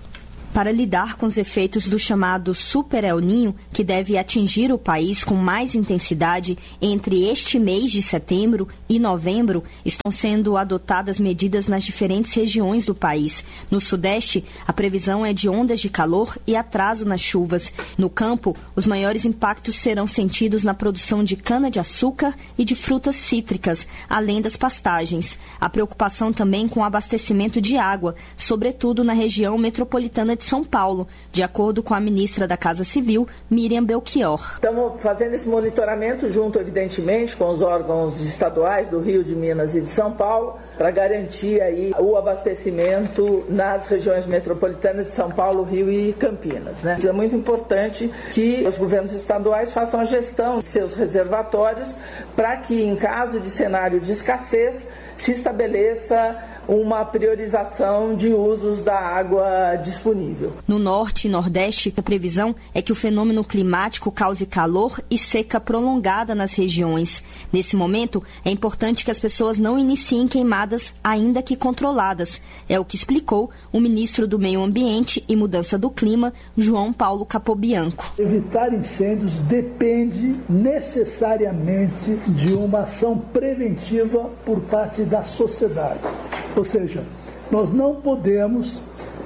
Speaker 13: Para lidar com os efeitos do chamado Super El Niño, que deve atingir o país com mais intensidade entre este mês de setembro e novembro, estão sendo adotadas medidas nas diferentes regiões do país. No Sudeste, a previsão é de ondas de calor e atraso nas chuvas. No campo, os maiores impactos serão sentidos na produção de cana-de-açúcar e de frutas cítricas, além das pastagens. A preocupação também com o abastecimento de água, sobretudo na região metropolitana de São Paulo, de acordo com a ministra da Casa Civil, Miriam Belchior.
Speaker 21: Estamos fazendo esse monitoramento junto, evidentemente, com os órgãos estaduais do Rio, de Minas e de São Paulo, para garantir aí o abastecimento nas regiões metropolitanas de São Paulo, Rio e Campinas, né? É muito importante que os governos estaduais façam a gestão de seus reservatórios para que, em caso de cenário de escassez, se estabeleça uma priorização de usos da água disponível.
Speaker 13: No norte e nordeste, a previsão é que o fenômeno climático cause calor e seca prolongada nas regiões. Nesse momento, é importante que as pessoas não iniciem queimadas, ainda que controladas. É o que explicou o ministro do Meio Ambiente e Mudança do Clima, João Paulo Capobianco.
Speaker 22: Evitar incêndios depende necessariamente de uma ação preventiva por parte da sociedade. Ou seja, nós não podemos,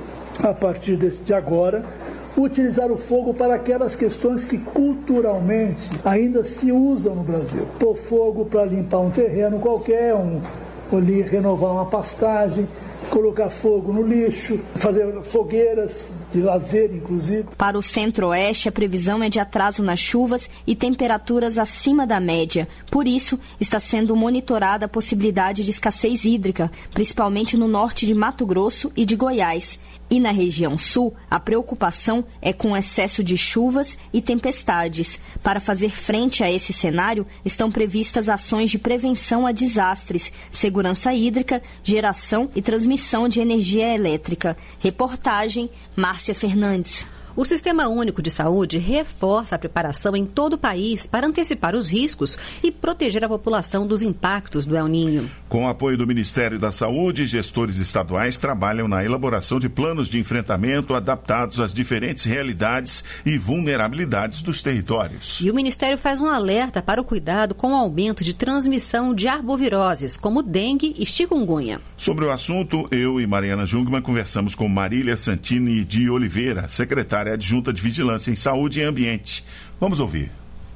Speaker 22: a partir de agora, utilizar o fogo para aquelas questões que culturalmente ainda se usam no Brasil. Pôr fogo para limpar um terreno qualquer, um, ali, renovar uma pastagem, colocar fogo no lixo, fazer fogueiras de lazer, inclusive.
Speaker 13: Para o centro-oeste, a previsão é de atraso nas chuvas e temperaturas acima da média. Por isso, está sendo monitorada a possibilidade de escassez hídrica, principalmente no norte de Mato Grosso e de Goiás. E na região sul, a preocupação é com o excesso de chuvas e tempestades. Para fazer frente a esse cenário, estão previstas ações de prevenção a desastres, segurança hídrica, geração e transmissão de energia elétrica. Reportagem, Márcia Fernandes.
Speaker 10: O Sistema Único de Saúde reforça a preparação em todo o país para antecipar os riscos e proteger a população dos impactos do El Niño.
Speaker 11: Com o apoio do Ministério da Saúde, gestores estaduais trabalham na elaboração de planos de enfrentamento adaptados às diferentes realidades e vulnerabilidades dos territórios.
Speaker 10: E o Ministério faz um alerta para o cuidado com o aumento de transmissão de arboviroses, como dengue e chikungunya.
Speaker 11: Sobre o assunto, eu e Mariana Jungmann conversamos com Marília Santini de Oliveira, secretária adjunta de Vigilância em Saúde e Ambiente. Vamos ouvir.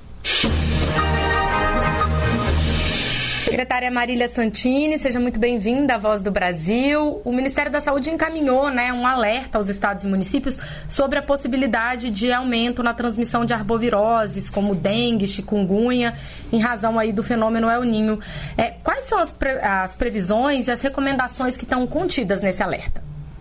Speaker 3: Secretária Marília Santini, seja muito bem-vinda à Voz do Brasil. O Ministério da Saúde encaminhou, né, um alerta aos estados e municípios sobre a possibilidade de aumento na transmissão de arboviroses, como dengue, chikungunya, em razão aí do fenômeno El Niño. É, quais são as, pre- as previsões e as recomendações que estão contidas nesse alerta?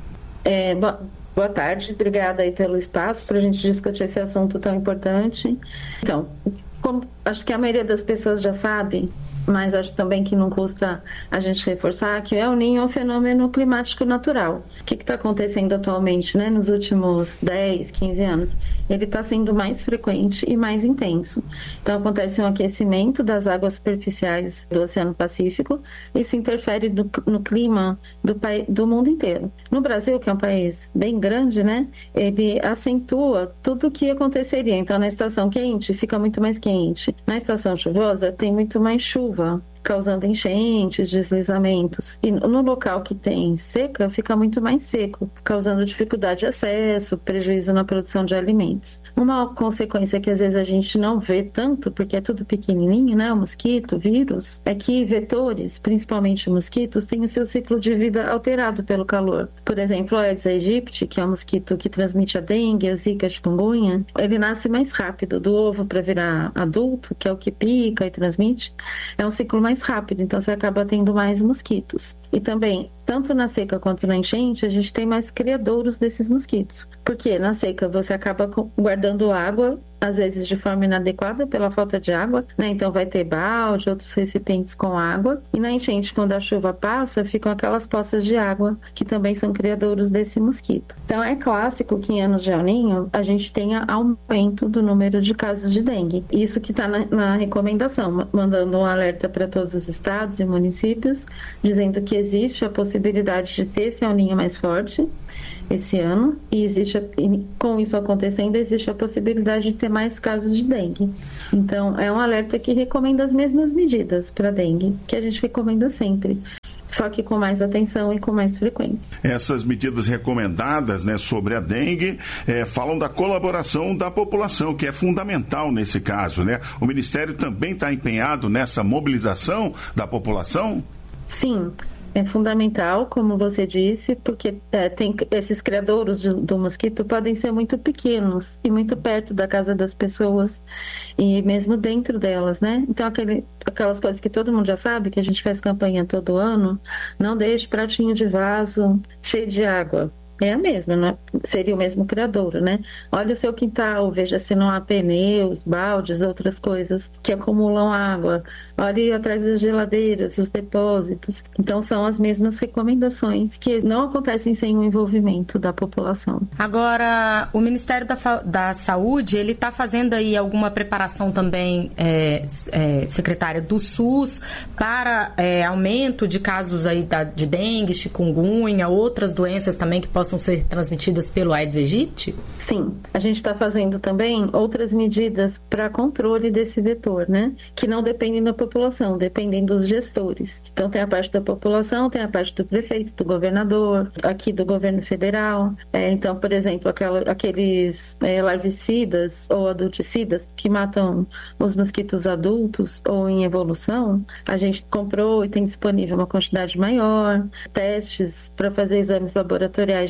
Speaker 4: É, bo- boa tarde, obrigada aí pelo espaço para a gente discutir esse assunto tão importante. Então, como acho que a maioria das pessoas já sabe, mas acho também que não custa a gente reforçar que o El Niño é um fenômeno climático natural. O que está acontecendo atualmente, né, nos últimos dez, quinze anos? Ele está sendo mais frequente e mais intenso. Então, acontece um aquecimento das águas superficiais do Oceano Pacífico. Isso interfere no, no clima do, do mundo inteiro. No Brasil, que é um país bem grande, né, ele acentua tudo o que aconteceria. Então, na estação quente, fica muito mais quente. Na estação chuvosa, tem muito mais chuva, causando enchentes, deslizamentos. E no local que tem seca, fica muito mais seco, causando dificuldade de acesso, prejuízo na produção de alimentos. Uma consequência que às vezes a gente não vê tanto, porque é tudo pequenininho, né, o mosquito, o vírus, é que vetores, principalmente mosquitos, têm o seu ciclo de vida alterado pelo calor. Por exemplo, o Aedes aegypti, que é um mosquito que transmite a dengue, a zika, a chikungunya, ele nasce mais rápido, do ovo para virar adulto, que é o que pica e transmite, é um ciclo mais rápido, então você acaba tendo mais mosquitos. E também, tanto na seca quanto na enchente, a gente tem mais criadouros desses mosquitos. Porque na seca você acaba guardando água, às vezes de forma inadequada pela falta de água, né? Então vai ter balde, outros recipientes com água. E na enchente, quando a chuva passa, ficam aquelas poças de água, que também são criadouros desse mosquito. Então é clássico que em anos de El Niño a gente tenha aumento do número de casos de dengue. Isso que está na, na recomendação, mandando um alerta para todos os estados e municípios, dizendo que existe a possibilidade de ter esse El Niño mais forte esse ano, e existe, com isso acontecendo, existe a possibilidade de ter mais casos de dengue. Então, é um alerta que recomenda as mesmas medidas para dengue, que a gente recomenda sempre, só que com mais atenção e com mais frequência.
Speaker 11: Essas medidas recomendadas, né, sobre a dengue, é, falam da colaboração da população, que é fundamental nesse caso, né? O Ministério também está empenhado nessa mobilização da população?
Speaker 4: Sim. É fundamental, como você disse, porque é, tem, esses criadouros de, do mosquito podem ser muito pequenos e muito perto da casa das pessoas e mesmo dentro delas, né? Então, aquele, aquelas coisas que todo mundo já sabe, que a gente faz campanha todo ano, não deixe pratinho de vaso cheio de água. É a mesma, não é? Seria o mesmo criadouro, né? Olha o seu quintal, veja se não há pneus, baldes, outras coisas que acumulam água. Olhe atrás das geladeiras, os depósitos. Então, são as mesmas recomendações que não acontecem sem o envolvimento da população.
Speaker 3: Agora, o Ministério da, da Saúde, ele está fazendo aí alguma preparação também, é, é, secretária, do SUS para é, aumento de casos aí da, de dengue, chikungunya, outras doenças também que possam ser transmitidas pelo Aedes aegypti?
Speaker 4: Sim, a gente está fazendo também outras medidas para controle desse vetor, né? Que não dependem da população, dependem dos gestores. Então tem a parte da população, tem a parte do prefeito, do governador, aqui do governo federal. É, então, por exemplo, aquela, aqueles é, larvicidas ou adulticidas que matam os mosquitos adultos ou em evolução, a gente comprou e tem disponível uma quantidade maior, testes para fazer exames laboratoriais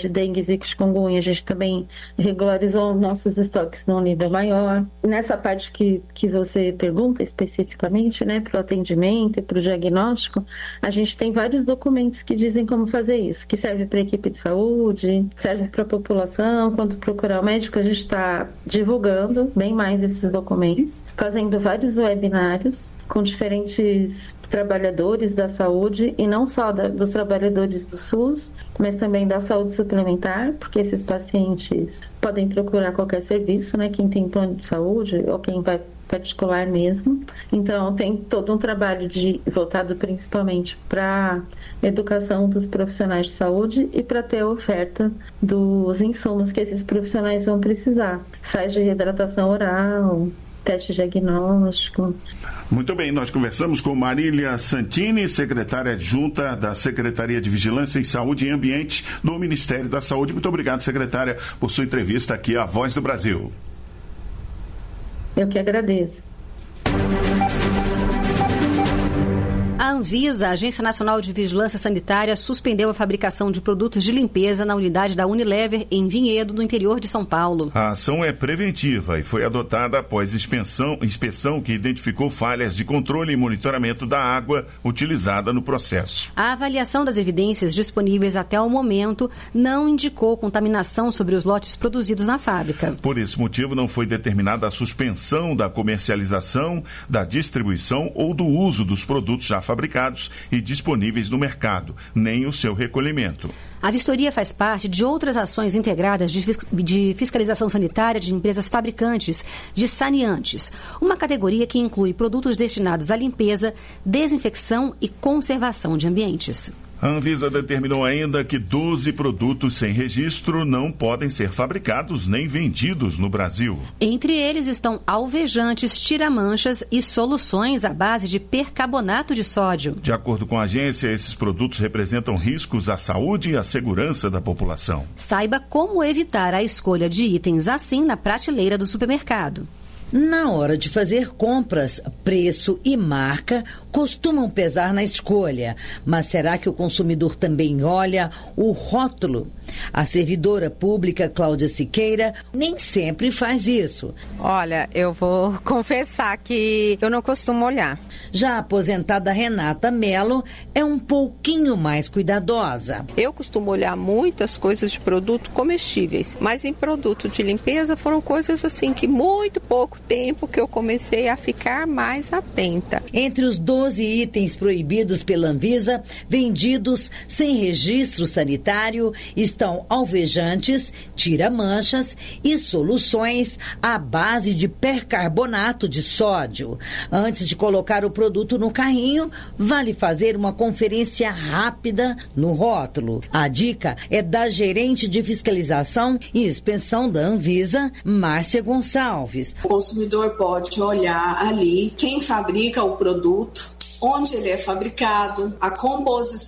Speaker 4: de dengue e chikungunya, a gente também regularizou nossos estoques num nível maior. Nessa parte que, que você pergunta especificamente, né, para o atendimento e para o diagnóstico, a gente tem vários documentos que dizem como fazer isso, que serve para a equipe de saúde, serve para a população. Quando procurar o médico, a gente está divulgando bem mais esses documentos, fazendo vários webinários com diferentes trabalhadores da saúde, e não só da, dos trabalhadores do SUS, mas também da saúde suplementar, porque esses pacientes podem procurar qualquer serviço, né? Quem tem plano de saúde ou quem vai particular mesmo. Então, tem todo um trabalho de, voltado principalmente para educação dos profissionais de saúde e para ter a oferta dos insumos que esses profissionais vão precisar. Sais de reidratação oral, teste diagnóstico.
Speaker 11: Muito bem, nós conversamos com Marília Santini, secretária adjunta da Secretaria de Vigilância em Saúde e Ambiente do Ministério da Saúde. Muito obrigado, secretária, por sua entrevista aqui à Voz do Brasil.
Speaker 4: Eu que agradeço.
Speaker 10: A Anvisa, a Agência Nacional de Vigilância Sanitária, suspendeu a fabricação de produtos de limpeza na unidade da Unilever em Vinhedo, no interior de São Paulo.
Speaker 11: A ação é preventiva e foi adotada após inspeção, inspeção que identificou falhas de controle e monitoramento da água utilizada no processo.
Speaker 10: A avaliação das evidências disponíveis até o momento não indicou contaminação sobre os lotes produzidos na fábrica.
Speaker 11: Por esse motivo, não foi determinada a suspensão da comercialização, da distribuição ou do uso dos produtos já fabricados e disponíveis no mercado, nem o seu recolhimento.
Speaker 10: A vistoria faz parte de outras ações integradas de, fis- de fiscalização sanitária de empresas fabricantes de saneantes, uma categoria que inclui produtos destinados à limpeza, desinfecção e conservação de ambientes.
Speaker 11: A Anvisa determinou ainda que doze produtos sem registro não podem ser fabricados nem vendidos no Brasil.
Speaker 10: Entre eles estão alvejantes, tiramanchas e soluções à base de percarbonato de sódio.
Speaker 11: De acordo com a agência, esses produtos representam riscos à saúde e à segurança da população.
Speaker 10: Saiba como evitar a escolha de itens assim na prateleira do supermercado.
Speaker 14: Na hora de fazer compras, preço e marca costumam pesar na escolha. Mas será que o consumidor também olha o rótulo? A servidora pública Cláudia Siqueira nem sempre faz isso.
Speaker 1: Olha, eu vou confessar que eu não costumo olhar.
Speaker 14: Já a aposentada Renata Mello é um pouquinho mais cuidadosa.
Speaker 1: Eu costumo olhar muitas coisas de produto comestíveis, mas em produto de limpeza foram coisas assim que muito pouco tempo que eu comecei a ficar mais atenta.
Speaker 14: Entre os doze itens proibidos pela Anvisa, vendidos sem registro sanitário, estão alvejantes, tira-manchas e soluções à base de percarbonato de sódio. Antes de colocar o produto no carrinho, vale fazer uma conferência rápida no rótulo. A dica é da gerente de fiscalização e inspeção da Anvisa, Márcia Gonçalves.
Speaker 6: O consumidor pode olhar ali quem fabrica o produto, onde ele é fabricado, a composição